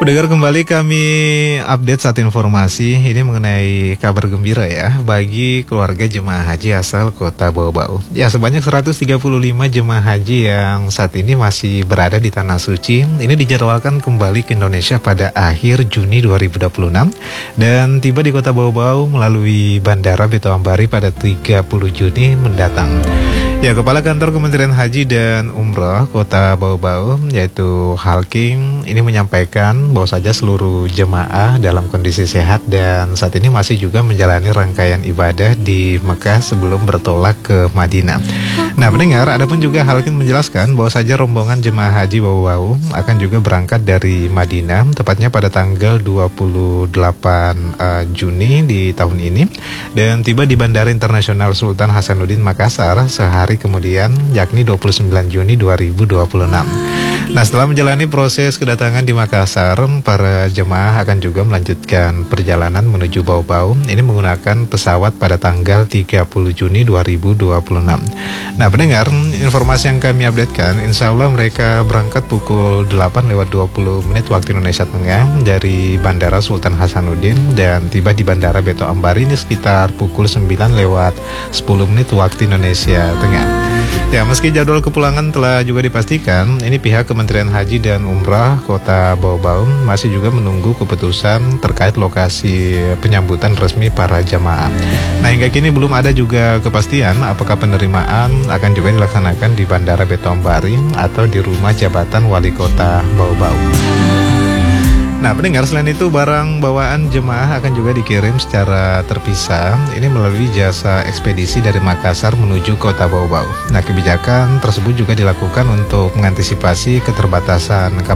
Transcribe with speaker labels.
Speaker 1: Pendengar, kembali kami update satu informasi. Ini mengenai kabar gembira ya bagi keluarga jemaah haji asal Kota Bau-Bau. Ya, sebanyak 135 jemaah haji yang saat ini masih berada di Tanah Suci ini dijadwalkan kembali ke Indonesia pada akhir Juni 2026 dan tiba di Kota Bau-Bau melalui Bandara Beto Ambari pada 30 Juni mendatang. Ya, Kepala Kantor Kementerian Haji dan Umroh Kota Bau-Bau yaitu Halking ini menyampaikan bahwa saja seluruh jemaah dalam kondisi sehat dan saat ini masih juga menjalani rangkaian ibadah di Mekah sebelum bertolak ke Madinah. Nah, pendengar, adapun juga Halking menjelaskan bahwa saja rombongan jemaah haji Bau-Bau akan juga berangkat dari Madinah tepatnya pada tanggal 28 Juni di tahun ini dan tiba di Bandara Internasional Sultan Hasanuddin Makassar sehari kemudian, yakni 29 Juni 2026. Nah, setelah menjalani proses kedatangan di Makassar, para jemaah akan juga melanjutkan perjalanan menuju Bau-Bau. Ini menggunakan pesawat pada tanggal 30 Juni 2026. Nah, pendengar, informasi yang kami updatekan, insya Allah mereka berangkat pukul 8:20 waktu Indonesia Tengah dari Bandara Sultan Hasanuddin dan tiba di Bandara Beto Ambari ini sekitar pukul 9:10 waktu Indonesia Tengah. Ya, meski jadwal kepulangan telah juga dipastikan, ini pihak Kementerian Haji dan Umrah Kota Bau-Bau masih juga menunggu keputusan terkait lokasi penyambutan resmi para jamaah. Nah, hingga kini belum ada juga kepastian apakah penerimaan akan juga dilaksanakan di Bandara Beto Ambari atau di rumah jabatan Wali Kota Bau-Bau. Nah, pendengar, selain itu barang bawaan jemaah akan juga dikirim secara terpisah ini melalui jasa ekspedisi dari Makassar menuju Kota Bau-Bau. Nah, kebijakan tersebut juga dilakukan untuk mengantisipasi keterbatasan